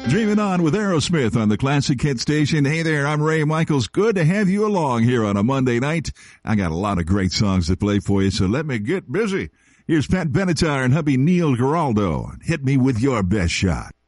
Dreaming on with Aerosmith on the Classic Hit Station. Hey there, I'm Ray Michaels. Good to have you along here on a Monday night. I got a lot of great songs to play for you, so let me get busy. Here's Pat Benatar and hubby Neil Giraldo. Hit me with your best shot.